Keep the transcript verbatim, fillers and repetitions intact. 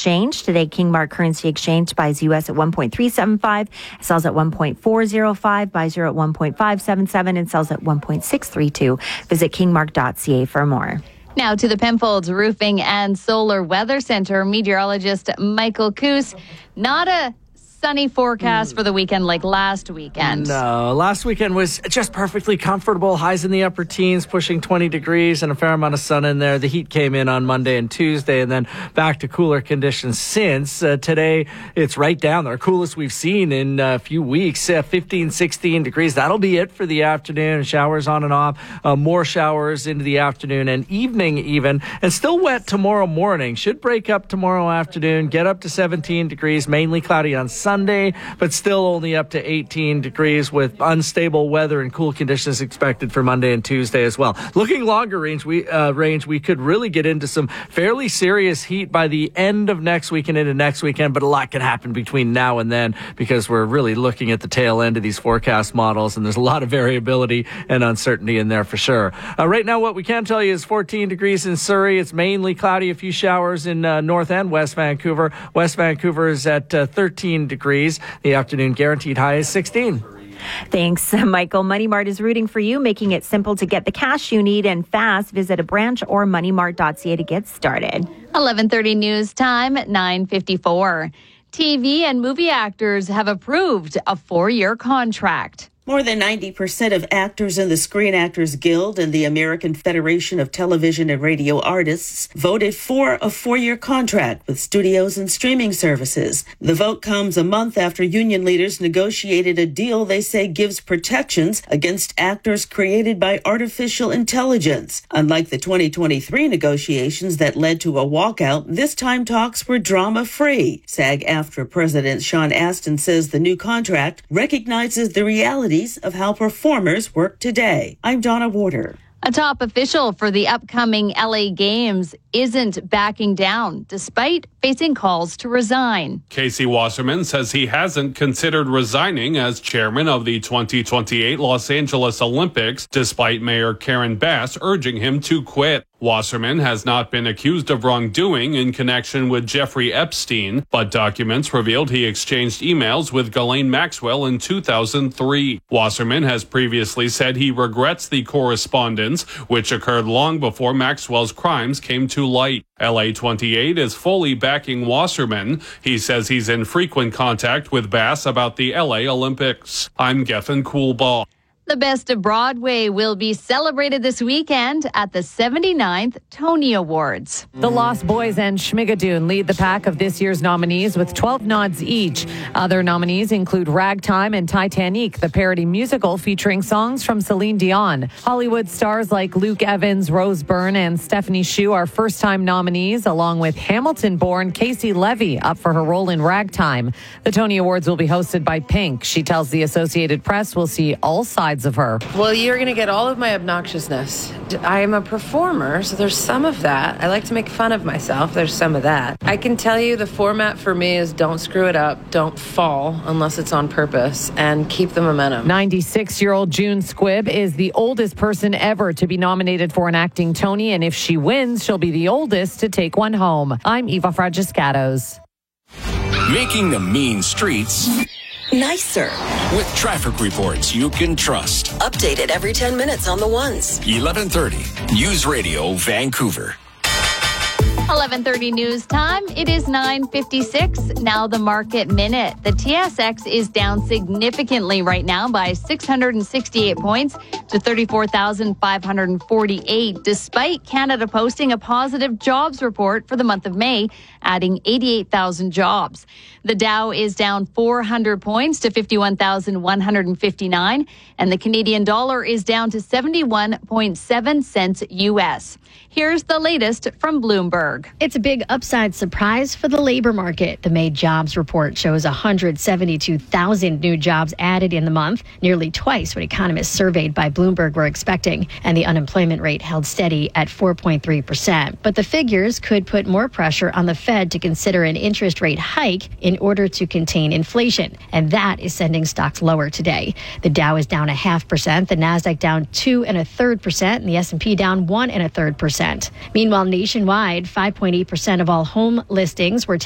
Exchange. Today, King Mark Currency Exchange buys U S at one point three seven five, sells at one point four zero five, buys euro at one point five seven seven, and sells at one point six three two. Visit king mark dot c a for more. Now to the Penfolds Roofing and Solar Weather Center. Meteorologist Michael Coos. Not a sunny forecast for the weekend like last weekend. No, last weekend was just perfectly comfortable. Highs in the upper teens, pushing twenty degrees and a fair amount of sun in there. The heat came in on Monday and Tuesday, and then back to cooler conditions since. Uh, today, it's right down there. Coolest we've seen in a few weeks, uh, fifteen, sixteen degrees. That'll be it for the afternoon. Showers on and off. Uh, more showers into the afternoon and evening even. And still wet tomorrow morning. Should break up tomorrow afternoon. Get up to seventeen degrees, mainly cloudy on Sunday, but still only up to eighteen degrees with unstable weather and cool conditions expected for Monday and Tuesday as well. Looking longer range, we uh, range, we could really get into some fairly serious heat by the end of next week and into next weekend, but a lot can happen between now and then because we're really looking at the tail end of these forecast models, and there's a lot of variability and uncertainty in there for sure. Uh, right now, what we can tell you is fourteen degrees in Surrey. It's mainly cloudy, a few showers in uh, North and West Vancouver. West Vancouver is at uh, thirteen degrees. The afternoon guaranteed high is sixteen. Thanks, Michael. Money Mart is rooting for you, making it simple to get the cash you need and fast. Visit a branch or money mart dot c a to get started. eleven thirty news time, nine fifty-four. T V and movie actors have approved a four-year contract. More than ninety percent of actors in the Screen Actors Guild and the American Federation of Television and Radio Artists voted for a four-year contract with studios and streaming services. The vote comes a month after union leaders negotiated a deal they say gives protections against actors created by artificial intelligence. Unlike the twenty twenty-three negotiations that led to a walkout, this time talks were drama-free. SAG-AFTRA President Sean Astin says the new contract recognizes the reality of how performers work today. I'm Donna Warder. A top official for the upcoming L A Games isn't backing down, despite facing calls to resign. Casey Wasserman says he hasn't considered resigning as chairman of the twenty twenty-eight Los Angeles Olympics, despite Mayor Karen Bass urging him to quit. Wasserman has not been accused of wrongdoing in connection with Jeffrey Epstein, but documents revealed he exchanged emails with Ghislaine Maxwell in two thousand three. Wasserman has previously said he regrets the correspondence, which occurred long before Maxwell's crimes came to light. L A twenty-eight is fully backing Wasserman. He says he's in frequent contact with Bass about the L A Olympics. I'm Gethin Coolbaugh. The Best of Broadway will be celebrated this weekend at the seventy-ninth Tony Awards. The Lost Boys and Schmigadoon lead the pack of this year's nominees with twelve nods each. Other nominees include Ragtime and Titanic, the parody musical featuring songs from Celine Dion. Hollywood stars like Luke Evans, Rose Byrne, and Stephanie Hsu are first-time nominees, along with Hamilton-born Casey Levy, up for her role in Ragtime. The Tony Awards will be hosted by Pink. She tells the Associated Press we'll see all sides of her. Well, you're going to get all of my obnoxiousness. I am a performer, so there's some of that. I like to make fun of myself. There's some of that. I can tell you the format for me is don't screw it up, don't fall unless it's on purpose, and keep the momentum. ninety-six-year-old June Squibb is the oldest person ever to be nominated for an acting Tony, and if she wins, she'll be the oldest to take one home. I'm Eva Fragiscatos. Making the mean streets nicer with traffic reports you can trust. Updated every ten minutes on the ones. eleven thirty News Radio Vancouver. eleven thirty news time. It is nine fifty-six. Now the market minute. The T S X is down significantly right now by six hundred sixty-eight points to thirty-four thousand five hundred forty-eight, despite Canada posting a positive jobs report for the month of May, adding eighty-eight thousand jobs. The Dow is down four hundred points to fifty-one thousand one hundred fifty-nine, and the Canadian dollar is down to seventy-one point seven cents U S. Here's the latest from Bloomberg. It's a big upside surprise for the labor market. The May jobs report shows one hundred seventy-two thousand new jobs added in the month, nearly twice what economists surveyed by Bloomberg were expecting, and the unemployment rate held steady at four point three percent. But the figures could put more pressure on the Fed to consider an interest rate hike in order to contain inflation, and that is sending stocks lower today. The Dow is down a half percent, the Nasdaq down two and a third percent, and the S and P down one and a third percent. Meanwhile, nationwide, five point eight percent of all home listings were